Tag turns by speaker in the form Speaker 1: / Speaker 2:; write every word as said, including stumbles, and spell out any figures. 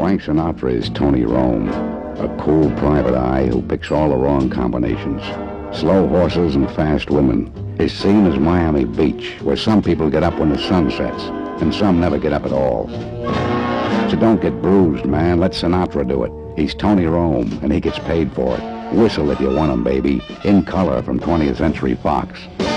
Speaker 1: Frank Sinatra is Tony Rome, a cool private eye who picks all the wrong combinations. Slow horses and fast women. His scene is Miami Beach, where some people get up when the sun sets, and some never get up at all. So don't get bruised, man. Let Sinatra do it. He's Tony Rome, and he gets paid for it. Whistle if you want him, baby. In color from twentieth Century Fox.